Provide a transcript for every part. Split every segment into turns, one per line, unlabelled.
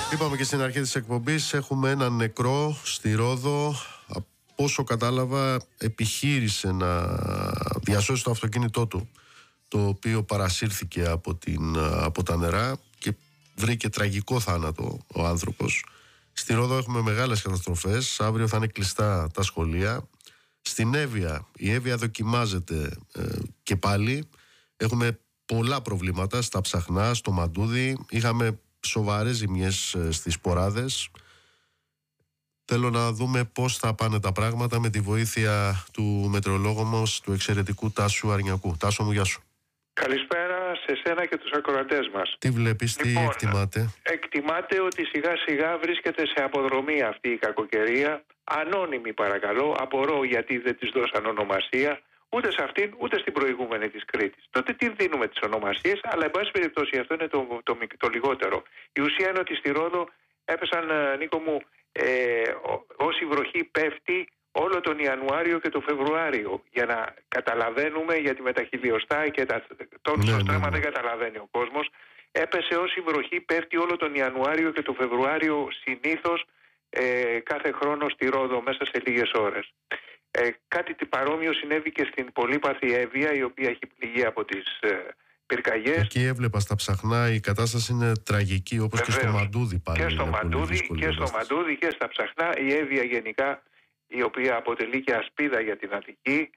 Είπαμε και στην αρχή της εκπομπής, έχουμε έναν νεκρό στη Ρόδο. Από όσο κατάλαβα, επιχείρησε να διασώσει το αυτοκίνητό του, το οποίο παρασύρθηκε από τα νερά και βρήκε τραγικό θάνατο ο άνθρωπος. Στη Ρόδο έχουμε μεγάλες καταστροφές. Αύριο θα είναι κλειστά τα σχολεία. Στην Εύβοια, η Εύβοια δοκιμάζεται και πάλι. Έχουμε πολλά προβλήματα στα Ψαχνά, στο Μαντούδι. Είχαμε σοβαρές ζημιές στις Ποράδες. Θέλω να δούμε πώς θα πάνε τα πράγματα με τη βοήθεια του μετεωρολόγου μας, του εξαιρετικού Τάσου Αρνιακού. Τάσο μου, γεια σου.
Καλησπέρα σε σένα και τους ακροατές μας.
Τι βλέπεις, τι εκτιμάτε?
Εκτιμάται ότι σιγά σιγά βρίσκεται σε αποδρομή αυτή η κακοκαιρία. Ανώνυμη παρακαλώ, απορώ γιατί δεν της δώσαν ονομασία. Ούτε σε αυτήν ούτε στην προηγούμενη της Κρήτης. Τότε τι δίνουμε τις ονομασίες, αλλά εν πάση περιπτώσει αυτό είναι το λιγότερο. Η ουσία είναι ότι στη Ρόδο έπεσαν, Νίκο μου, όση βροχή πέφτει όλο τον Ιανουάριο και τον Φεβρουάριο. Για να καταλαβαίνουμε, γιατί με τα χιλιοστά και τα τόνου στο στρέμμα δεν καταλαβαίνει ο κόσμος. Έπεσε όση βροχή πέφτει όλο τον Ιανουάριο και τον Φεβρουάριο συνήθως κάθε χρόνο στη Ρόδο μέσα σε λίγες ώρες. Κάτι παρόμοιο συνέβη και στην πολύπαθη Εύβοια, η οποία έχει πληγεί από τις πυρκαγιές.
Εκεί έβλεπα στα Ψαχνά, η κατάσταση είναι τραγική, όπως και στο Μαντούδι πάλι.
Και στο Μαντούδι και στα Ψαχνά. Η Εύβοια γενικά, η οποία αποτελεί και ασπίδα για την Αττική,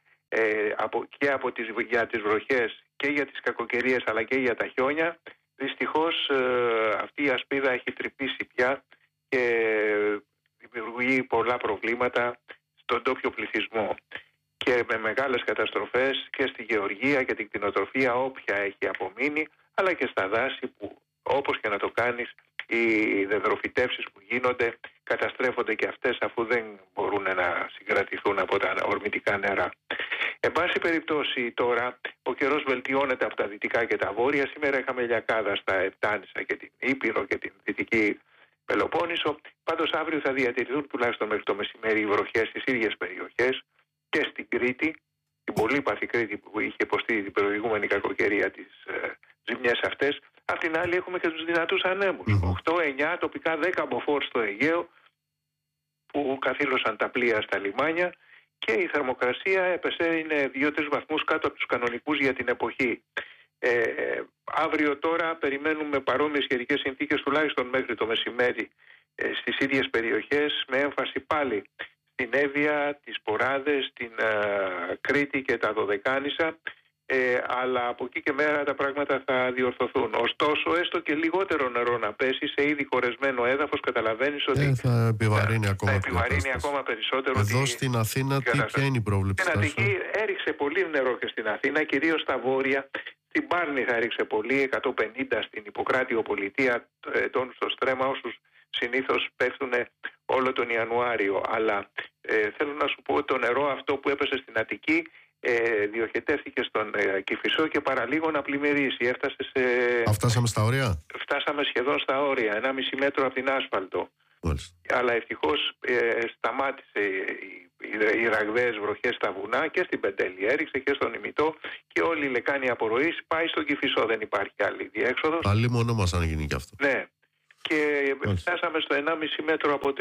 για τις βροχές και για τις κακοκαιρίες αλλά και για τα χιόνια, δυστυχώς αυτή η ασπίδα έχει τρυπήσει πια και δημιουργεί πολλά προβλήματα στον τόπιο πληθυσμό και με μεγάλες καταστροφές και στη γεωργία και την κτηνοτροφία όποια έχει απομείνει, αλλά και στα δάση που όπως και να το κάνεις οι δεδροφυτεύσεις που γίνονται καταστρέφονται και αυτές, αφού δεν μπορούν να συγκρατηθούν από τα ορμητικά νερά. Εν πάση περιπτώσει τώρα ο καιρός βελτιώνεται από τα δυτικά και τα βόρεια. Σήμερα είχαμε λιακάδα στα Επτάνησα και την Ήπειρο και την Δυτική Πελοπόννησο. Πάντως αύριο θα διατηρηθούν τουλάχιστον μέχρι το μεσημέρι οι βροχές στις ίδιες περιοχές και στην Κρήτη, την πολύπαθη Κρήτη που είχε υποστεί την προηγούμενη κακοκαιρία τις ζημιές αυτές. Απ' την άλλη έχουμε και τους δυνατούς ανέμους. 8-9, τοπικά 10 μποφόρ στο Αιγαίο που καθήλωσαν τα πλοία στα λιμάνια και η θερμοκρασία έπεσε, είναι 2-3 βαθμούς κάτω από τους κανονικούς για την εποχή. Αύριο τώρα περιμένουμε παρόμοιες καιρικές συνθήκες τουλάχιστον μέχρι το μεσημέρι στις ίδιες περιοχές, με έμφαση πάλι στην Εύβοια, τις Ποράδες, την Κρήτη και τα Δωδεκάνησα, αλλά από εκεί και μέρα τα πράγματα θα διορθωθούν. Ωστόσο, έστω και λιγότερο νερό να πέσει σε ήδη χωρεσμένο έδαφος, καταλαβαίνεις ότι
θα επιβαρύνει ακόμα
περισσότερο.
Εδώ στην Αθήνα ποια είναι η πρόβλεψη?
Στην Αττική έριξε πολύ νερό και στην Αθήνα, κυρίως στα βόρεια. Στην Πάρνηθα θα έριξε πολύ, 150 στην Ιπποκράτιο Πολιτεία, τόνους στο στρέμμα, όσους συνήθως πέφτουν όλο τον Ιανουάριο. Αλλά θέλω να σου πω ότι το νερό αυτό που έπεσε στην Αττική διοχετεύτηκε στον Κηφισό και παραλίγο να πλημμυρίσει.
Φτάσαμε στα όρια.
Φτάσαμε σχεδόν στα όρια, 1,5 μέτρο από την άσφαλτο.
Μάλιστα.
Αλλά ευτυχώς σταμάτησε οι ραγδαίες βροχές στα βουνά και στην Πεντέλη. Έριξε και στον Ημιτό και όλη η λεκάνη απορροής πάει στον Κηφισό. Δεν υπάρχει άλλη διέξοδος.
Αλλή μόνο μας αν γίνει και αυτό.
Ναι. Και φτάσαμε στο 1,5 μέτρο από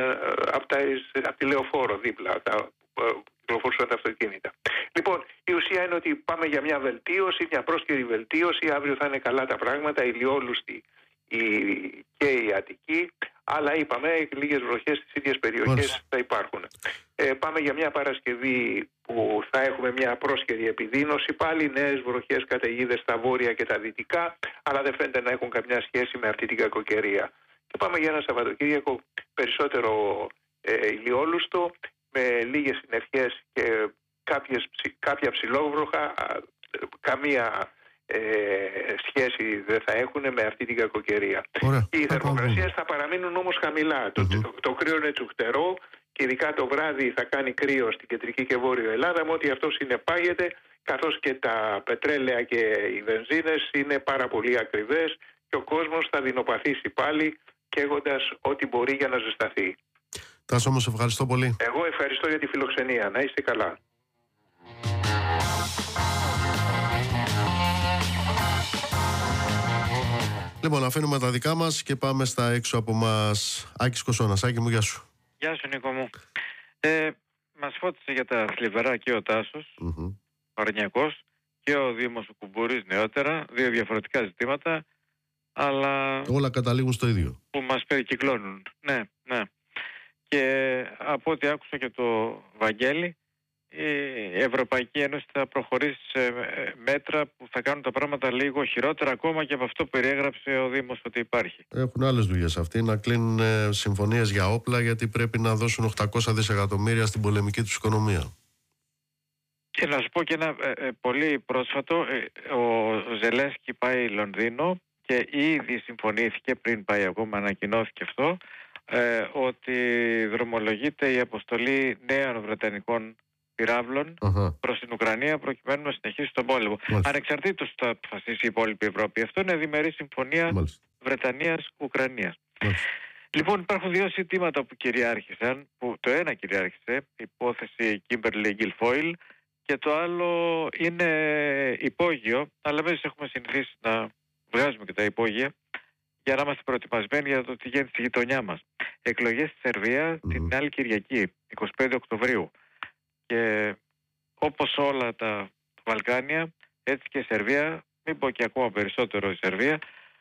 τη Λεωφόρο δίπλα. Κυκλοφορούσαν τα αυτοκίνητα. Λοιπόν, η ουσία είναι ότι πάμε για μια βελτίωση, μια πρόσκαιρη βελτίωση. Αύριο θα είναι καλά τα πράγματα, ηλιόλουστη και η Αττική. Αλλά είπαμε, λίγες βροχές στις ίδιες περιοχές θα υπάρχουν. Πάμε για μια Παρασκευή που θα έχουμε μια πρόσκαιρη επιδείνωση. Πάλι νέες βροχές, καταιγίδες στα βόρεια και τα δυτικά, αλλά δεν φαίνεται να έχουν καμιά σχέση με αυτή την κακοκαιρία. Και πάμε για ένα Σαββατοκύριακο περισσότερο ηλιόλουστο, με λίγες συννεφιές και κάποια ψηλόβροχα, καμία σχέση δεν θα έχουν με αυτή την κακοκαιρία. Οι θερμοκρασίες θα παραμείνουν όμως χαμηλά. Το κρύο είναι τσουχτερό και ειδικά το βράδυ θα κάνει κρύο στην κεντρική και βόρειο Ελλάδα, με ό,τι αυτό συνεπάγεται, καθώς και τα πετρέλαια και οι βενζίνες είναι πάρα πολύ ακριβές και ο κόσμος θα δεινοπαθήσει πάλι καίγοντας ό,τι μπορεί για να ζεσταθεί.
Τάσο, όμως ευχαριστώ πολύ.
Εγώ ευχαριστώ για τη φιλοξενία. Να είστε καλά.
Λοιπόν, αφήνουμε τα δικά μας και πάμε στα έξω από μας. Άκης Κοσώνας. Άκη μου, γεια σου.
Γεια σου, Νίκο μου. Μας φώτισε για τα θλιβερά και ο Τάσος, Παρνιακός, και ο Δήμος ο Κουμπούρης νεότερα, δύο διαφορετικά ζητήματα, αλλά
όλα καταλήγουν στο ίδιο.
Που μας περικυκλώνουν. Ναι, ναι. Και από ό,τι άκουσα και το Βαγγέλη, η Ευρωπαϊκή Ένωση θα προχωρήσει σε μέτρα που θα κάνουν τα πράγματα λίγο χειρότερα ακόμα και από αυτό που περιέγραψε ο Δήμος ότι υπάρχει.
Έχουν άλλες δουλειές αυτοί, να κλείνουν συμφωνίες για όπλα, γιατί πρέπει να δώσουν 800 δισεκατομμύρια στην πολεμική τους οικονομία.
Και να σου πω και ένα πολύ πρόσφατο, ο Ζελένσκι πάει Λονδίνο και ήδη συμφωνήθηκε, πριν πάει ακόμα ανακοινώθηκε αυτό, ότι δρομολογείται η αποστολή νέων βρετανικών πυράβλων προς την Ουκρανία προκειμένου να συνεχίσει τον πόλεμο. Ανεξαρτήτως θα αποφασίσει η υπόλοιπη Ευρώπη. Αυτό είναι διμερή συμφωνία Βρετανίας-Ουκρανίας. Λοιπόν, υπάρχουν δύο ζητήματα που κυριάρχησαν. Που το ένα κυριάρχησε, υπόθεση Kimberley Guilfoyle, και το άλλο είναι υπόγειο, αλλά εμείς έχουμε συνηθίσει να βγάζουμε και τα υπόγεια για να είμαστε προετοιμασμένοι για το τι γίνεται στη γειτονιά μας. Εκλογές στη Σερβία την άλλη Κυριακή, 25 Οκτωβρίου. Και όπως όλα τα Βαλκάνια, έτσι και η Σερβία, μην πω και ακόμα περισσότερο η Σερβία,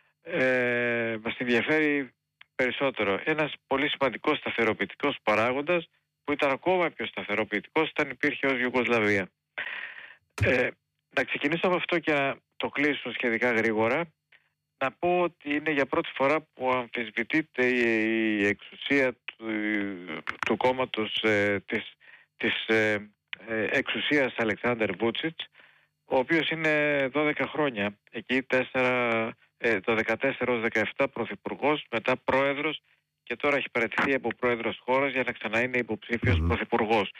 μας ενδιαφέρει περισσότερο. Ένας πολύ σημαντικός σταθεροποιητικός παράγοντας, που ήταν ακόμα πιο σταθεροποιητικός όταν υπήρχε ως Ιουγκοσλαβία. Να ξεκινήσω από αυτό και να το κλείσω σχετικά γρήγορα. Να πω ότι είναι για πρώτη φορά που αμφισβητείται η εξουσία του κόμματος της εξουσίας Αλεξάνδερ Βούτσιτς, ο οποίος είναι 12 χρόνια, εκεί το 14 ως 17 πρωθυπουργός, μετά πρόεδρος, και τώρα έχει παραιτηθεί από πρόεδρος χώρας για να ξανά είναι υποψήφιος πρωθυπουργός.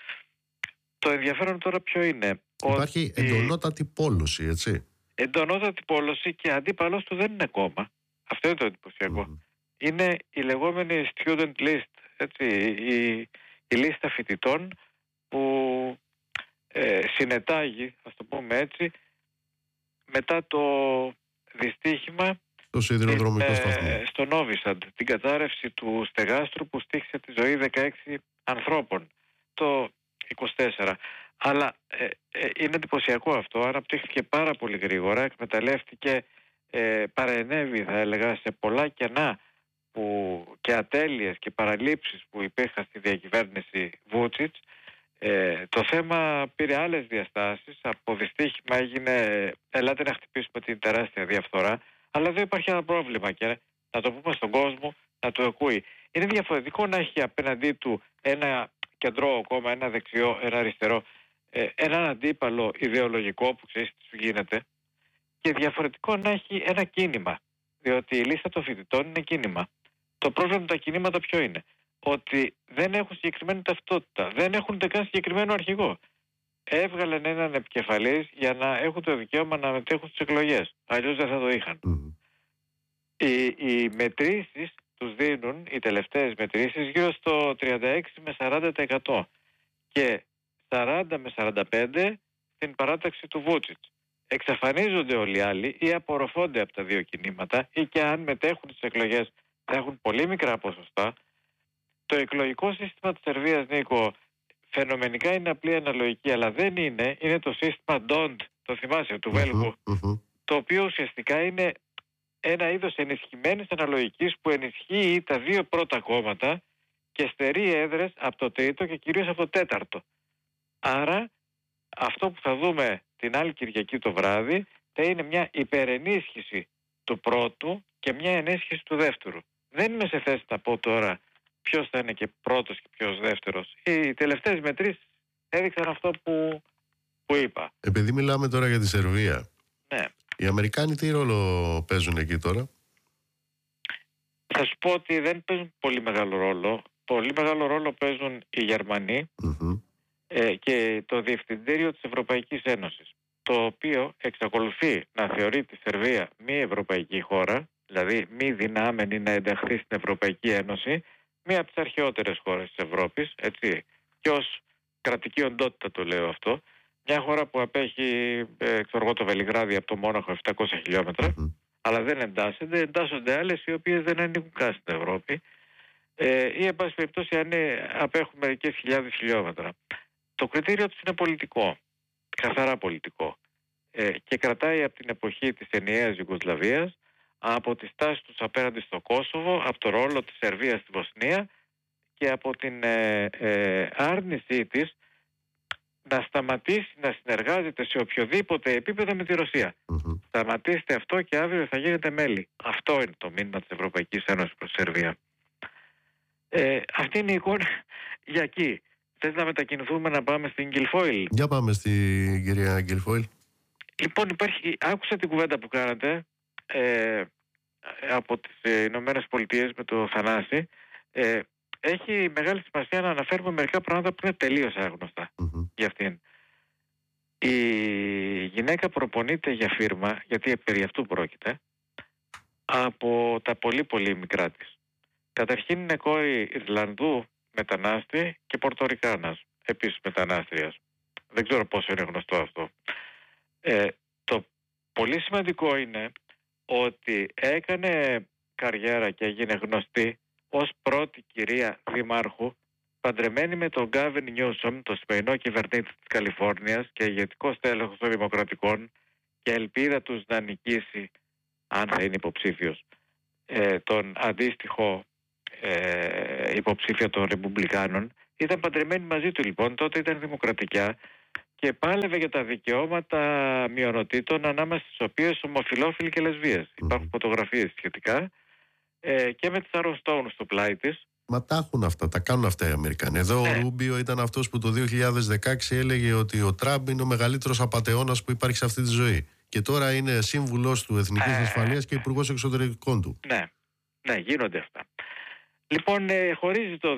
Το ενδιαφέρον τώρα ποιο είναι?
Υπάρχει εντονότατη πόλωση, έτσι.
Εντονότατη πόλωση, και αντίπαλος του δεν είναι κόμμα. Αυτό είναι το εντυπωσιακό. Είναι η λεγόμενη student list, έτσι, η λίστα φοιτητών που συνετάγει, ας το πούμε έτσι, μετά το δυστύχημα
στο σιδηροδρομικό σταθμό,
στο Νόβισαντ, την κατάρρευση του στεγάστρου που στήχησε τη ζωή 16 ανθρώπων το 24. Αλλά είναι εντυπωσιακό αυτό, αναπτύχθηκε πάρα πολύ γρήγορα, εκμεταλλεύτηκε, παρενέβη θα έλεγα σε πολλά κενά και ατέλειες και παραλήψεις που υπήρχαν στη διακυβέρνηση Βούτσιτς. Το θέμα πήρε άλλες διαστάσεις. Από δυστύχημα έγινε ελάτε να χτυπήσουμε την τεράστια διαφθορά, αλλά δεν υπάρχει ένα πρόβλημα και να το πούμε στον κόσμο να το ακούει. Είναι διαφορετικό να έχει απέναντί του ένα κεντρό κόμμα, ένα δεξιό, ένα αριστερό, έναν αντίπαλο ιδεολογικό που ξέρεις τι σου γίνεται, και διαφορετικό να έχει ένα κίνημα, διότι η λίστα των φοιτητών είναι κίνημα. Το πρόβλημα με τα κινήματα ποιο είναι? Ότι δεν έχουν συγκεκριμένη ταυτότητα, δεν έχουν ούτε καν συγκεκριμένο αρχηγό. Έβγαλαν έναν επικεφαλής για να έχουν το δικαίωμα να μετέχουν στις εκλογές. Αλλιώς δεν θα το είχαν. Οι μετρήσεις τους δίνουν, οι τελευταίες μετρήσεις, γύρω στο 36 με 40% και 40 με 45% στην παράταξη του Βούτσιτς. Εξαφανίζονται όλοι οι άλλοι ή απορροφώνται από τα δύο κινήματα, ή και αν μετέχουν στις εκλογές θα έχουν πολύ μικρά ποσοστά. Το εκλογικό σύστημα της Σερβίας, Νίκο, φαινομενικά είναι απλή αναλογική, αλλά δεν είναι. Είναι το σύστημα DONT, το θυμάσαι, του Βέλγου, το οποίο ουσιαστικά είναι ένα είδος ενισχυμένης αναλογικής που ενισχύει τα δύο πρώτα κόμματα και στερεί έδρες από το τρίτο και κυρίως από το τέταρτο. Άρα αυτό που θα δούμε την άλλη Κυριακή το βράδυ θα είναι μια υπερενίσχυση του πρώτου και μια ενίσχυση του δεύτερου. Δεν είμαι σε θέση να πω τώρα ποιος θα είναι και πρώτος και ποιος δεύτερος. Οι τελευταίες μετρήσεις έδειξαν αυτό που είπα.
Επειδή μιλάμε τώρα για τη Σερβία,
ναι,
οι Αμερικάνοι τι ρόλο παίζουν εκεί τώρα?
Θα σου πω ότι δεν παίζουν πολύ μεγάλο ρόλο. Πολύ μεγάλο ρόλο παίζουν οι Γερμανοί και το Διευθυντήριο της Ευρωπαϊκής Ένωσης, το οποίο εξακολουθεί να θεωρεί τη Σερβία μη ευρωπαϊκή χώρα, δηλαδή μη δυνάμενη να ενταχθεί στην Ευρωπαϊκή Ένωση, μία από τις αρχαιότερες χώρες της Ευρώπης, έτσι, και ως κρατική οντότητα το λέω αυτό, μια χώρα που απέχει, ξέρω εγώ, το Βελιγράδι από το Μόναχο 700 χιλιόμετρα, αλλά δεν εντάσσονται άλλες οι οποίες δεν ανήκουν καν στην Ευρώπη ή εν πάση περιπτώσει αν απέχουν μερικές χιλιάδες χιλιόμετρα. Το κριτήριο τους είναι πολιτικό, καθαρά πολιτικό, και κρατάει από την εποχή της ενιαίας Ιουγκοσλαβίας, από τη στάση τους απέναντι στο Κόσοβο, από το ρόλο της Σερβίας στη Βοσνία και από την άρνησή της να σταματήσει να συνεργάζεται σε οποιοδήποτε επίπεδο με τη Ρωσία. Σταματήστε αυτό και αύριο θα γίνετε μέλη. Αυτό είναι το μήνυμα της Ευρωπαϊκής Ένωσης προς τη Σερβία. Αυτή είναι η εικόνα για εκεί. Θες να μετακινηθούμε να πάμε στην Γκιλφόιλ?
Για πάμε στην κυρία Γκιλφόιλ.
Λοιπόν, άκουσα την κουβέντα που κάνατε από τις Ηνωμένες Πολιτείες με το Θανάση. Έχει μεγάλη σημασία να αναφέρουμε μερικά πράγματα που είναι τελείως άγνωστα για αυτήν. Η γυναίκα προπονείται για φίρμα, γιατί περί αυτού πρόκειται, από τα πολύ πολύ μικρά της. Καταρχήν είναι κόρη Ιρλανδού μετανάστη και Πορτορικάνας, επίσης μετανάστριας. Δεν ξέρω πόσο είναι γνωστό αυτό. Το πολύ σημαντικό είναι ότι έκανε καριέρα και έγινε γνωστή ως πρώτη κυρία δημάρχου, παντρεμένη με τον Γκάβιν Νιούσομ, το σημερινό κυβερνήτη της Καλιφόρνιας και ηγετικό στέλεχος των Δημοκρατικών, και ελπίδα τους να νικήσει, αν θα είναι υποψήφιος, τον αντίστοιχο υποψήφιο των Ρεπουμπλικάνων. Ήταν παντρεμένη μαζί του λοιπόν, τότε ήταν δημοκρατικά και πάλευε για τα δικαιώματα μειονοτήτων, ανάμεσα στις οποίες ομοφυλόφιλοι και λεσβείες. Υπάρχουν φωτογραφίες σχετικά και με τη Σάρον Στόουν στο πλάι της.
Μα τα έχουν αυτά, τα κάνουν αυτά οι Αμερικανοί. Εδώ ο Ρούμπιο ήταν αυτός που το 2016 έλεγε ότι ο Τραμπ είναι ο μεγαλύτερος απατεώνας που υπάρχει σε αυτή τη ζωή. Και τώρα είναι σύμβουλος του Εθνικής Ασφαλείας και υπουργός εξωτερικών του.
Ναι, γίνονται αυτά. Λοιπόν, χωρίζει το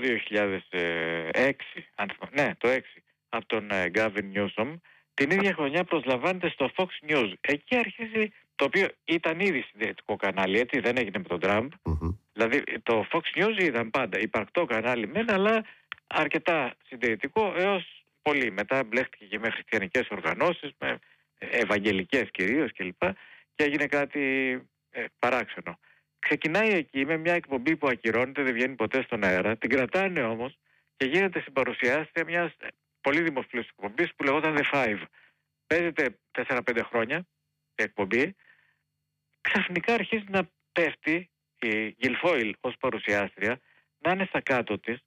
2006, το 6, από τον Γκάβιν Νιούσομ. Την ίδια χρονιά προσλαμβάνεται στο Fox News. Εκεί αρχίζει, το οποίο ήταν ήδη συντηρητικό κανάλι, έτσι, δεν έγινε με τον Τραμπ. Δηλαδή το Fox News ήταν πάντα υπαρκτό κανάλι μεν, αλλά αρκετά συντηρητικό έως πολύ. Μετά μπλέχτηκε και με χριστιανικές οργανώσεις, με ευαγγελικές κυρίως κλπ. Και έγινε κάτι παράξενο. Ξεκινάει εκεί με μια εκπομπή που ακυρώνεται, δεν βγαίνει ποτέ στον αέρα. Την κρατάνε όμως και γίνεται συμπαρουσιάστρια μιας πολύ δημοφιλούς εκπομπής που λεγόταν The Five. Παίζεται 4-5 χρόνια η εκπομπή. Ξαφνικά αρχίζει να πέφτει η Γκιλφόιλ ως παρουσιάστρια, να είναι στα κάτω της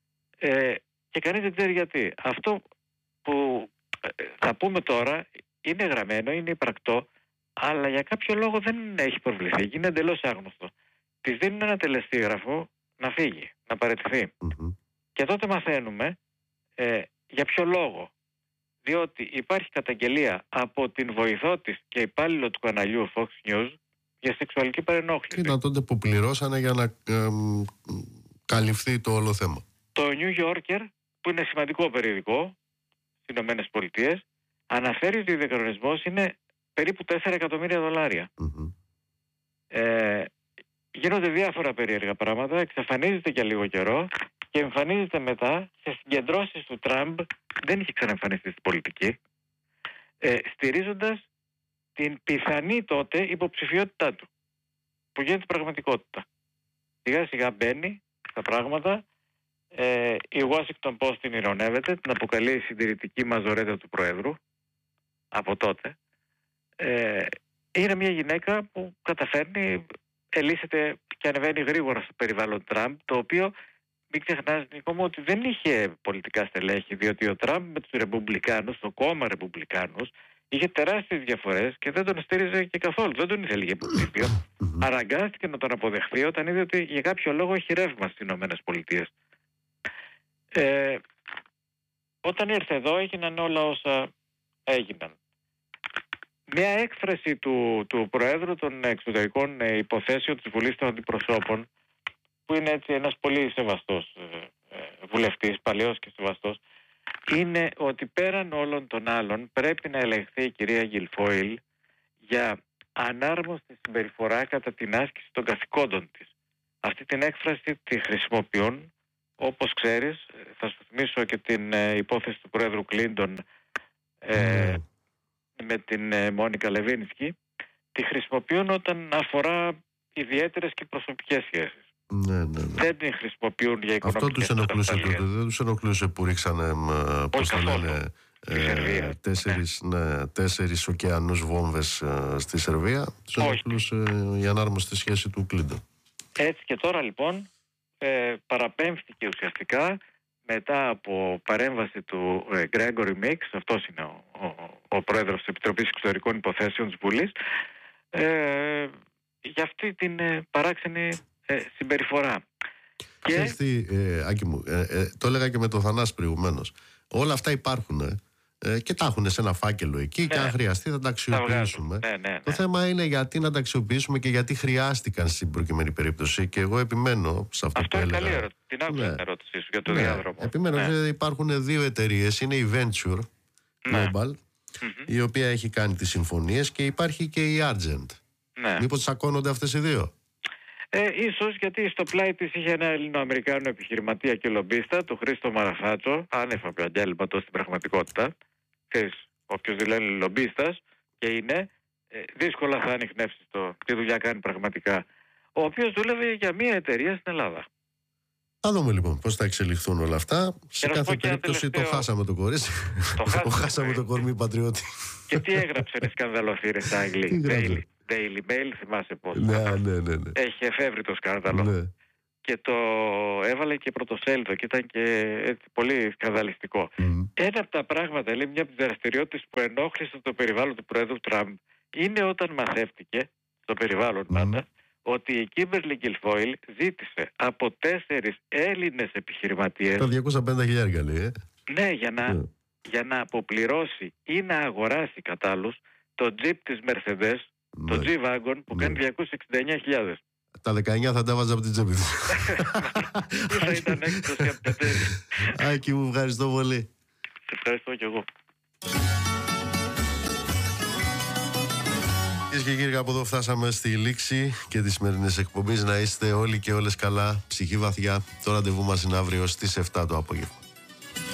και κανείς δεν ξέρει γιατί. Αυτό που θα πούμε τώρα είναι γραμμένο, είναι υπαρκτό, αλλά για κάποιο λόγο δεν έχει προβληθεί. Είναι εντελώς άγνωστο. Της δίνουν ένα τελεστίγραφο να φύγει, να παραιτηθεί. Και τότε μαθαίνουμε για ποιο λόγο. Διότι υπάρχει καταγγελία από την βοηθό της και υπάλληλο του καναλιού Fox News για σεξουαλική παρενόχληση.
Ήταν τότε που πληρώσανε για να καλυφθεί το όλο θέμα.
Το New Yorker, που είναι σημαντικό περιοδικό στις Ηνωμένες Πολιτείες, αναφέρει ότι ο διακανονισμός είναι περίπου $4 εκατομμύρια. Γίνονται διάφορα περίεργα πράγματα, εξαφανίζεται για λίγο καιρό και εμφανίζεται μετά σε συγκεντρώσεις του Τραμπ, δεν είχε ξαναεμφανιστεί στην πολιτική, στηρίζοντας την πιθανή τότε υποψηφιότητά του, που γίνεται πραγματικότητα. Σιγά σιγά μπαίνει στα πράγματα. Η Washington Post την ειρωνεύεται, την αποκαλεί συντηρητική μαζορέτα του Προέδρου από τότε. Είναι μια γυναίκα που καταφέρνει, ελύσσεται και ανεβαίνει γρήγορα στο περιβάλλον Τραμπ, το οποίο μην ξεχνάς, Νίκο μου, ότι δεν είχε πολιτικά στελέχη, διότι ο Τραμπ με τους Ρεπουμπλικάνους, το κόμμα Ρεπουμπλικάνους, είχε τεράστιες διαφορές και δεν τον στήριζε και καθόλου. Δεν τον ήθελε για υποψήφιο. Αναγκάστηκε να τον αποδεχθεί όταν είδε ότι για κάποιο λόγο έχει ρεύμα στις Ηνωμένες Πολιτείες. Όταν ήρθε εδώ έγιναν όλα όσα έγιναν. Μια έκφραση του Προέδρου των Εξωτερικών Υποθέσεων της Βουλής των Αντιπροσώπων, που είναι έτσι ένας πολύ σεβαστός βουλευτής, παλαιός και σεβαστός, είναι ότι πέραν όλων των άλλων πρέπει να ελεγχθεί η κυρία Γκιλφόιλ για ανάρμοστη συμπεριφορά κατά την άσκηση των καθηκόντων της. Αυτή την έκφραση τη χρησιμοποιούν, όπως ξέρεις, θα σου θυμίσω και την υπόθεση του Πρόεδρου Κλίντον με την Μόνικα Λεβίνσκι, τη χρησιμοποιούν όταν αφορά ιδιαίτερες και προσωπικές σχέσεις.
Ναι.
Δεν την χρησιμοποιούν για οικονομικές.
Αυτό τους ενοχλούσε τότε. Δεν τους ενοχλούσε που ρίξανε, πώς το λένε, 4 ωκεανούς βόμβες στη Σερβία. Τους ενοχλούσε η ανάρμοστη σχέση του Κλίντον.
Έτσι και τώρα λοιπόν παραπέμφθηκε ουσιαστικά μετά από παρέμβαση του Γκρέγκορι Μίξ, αυτός είναι ο πρόεδρος της Επιτροπής Εξωτερικών Υποθέσεων της Βουλής, για αυτή την παράξενη συμπεριφορά.
Και Άκη μου, το έλεγα και με τον Θανάση προηγουμένως. Όλα αυτά υπάρχουν και τα έχουν σε ένα φάκελο εκεί, και αν χρειαστεί θα τα αξιοποιήσουμε. Το θέμα είναι γιατί να τα αξιοποιήσουμε και γιατί χρειάστηκαν στην προκειμένη περίπτωση, και εγώ επιμένω σε αυτό που έλεγα.
Αυτό είναι καλή ερώτηση. Την άκουσα την ερώτησή σου για το διάδρομο.
Επιμένω, υπάρχουν 2 εταιρείες, είναι η Venture Global, η οποία έχει κάνει τις συμφωνίες, και υπάρχει και η Argent. Μήπως τσακώνονται αυτές οι 2?
Ίσως γιατί στο πλάι της είχε ένα Ελληνοαμερικάνο επιχειρηματία και λομπίστα, τον Χρήστο Μαραθάτσο, άνευ επαγγέλματος στην πραγματικότητα. Όποιος δηλαδή λομπίστας και είναι, δύσκολα θα ανιχνεύσει τι δουλειά κάνει πραγματικά. Ο οποίος δούλευε για μια εταιρεία στην Ελλάδα.
Θα δούμε λοιπόν πώς θα εξελιχθούν όλα αυτά. Σε κάθε περίπτωση το χάσαμε το κορίτσι. Το χάσαμε το κορμί πατριώτη.
Και τι έγραψε ρε σκανδαλοθύρες Άγγλοι? Daily Mail, θυμάσαι πώς?
Ναι.
Έχει εφεύρει το σκάνδαλο.
Ναι.
Και το έβαλε και πρωτοσέλιδο και ήταν και έτσι πολύ σκανδαλιστικό. Ένα από τα πράγματα, λέει, μια από τις δραστηριότητες που ενόχλησε το περιβάλλον του Πρόεδρου Τραμπ είναι όταν μαθεύτηκε στο περιβάλλον πάντα ότι η Kimberly Guilfoyle ζήτησε από 4 Έλληνες επιχειρηματίες
τα 250.000 λέει.
Ναι, για να αποπληρώσει ή να αγοράσει κατ' άλλους το Jeep της Mercedes, το G-Wagon που κάνει 269.000.
Τα 19 θα τα βάζα από την τσέπη του.
Θα ήταν έκπτωση από τα τέλη.
Άκη μου, ευχαριστώ πολύ.
Σε ευχαριστώ κι εγώ.
Κυρίες και κύριοι, από εδώ φτάσαμε στη λήξη και της σημερινής εκπομπής. Να είστε όλοι και όλες καλά, ψυχή βαθιά. Το ραντεβού μας είναι αύριο στις 7 το απόγευμα.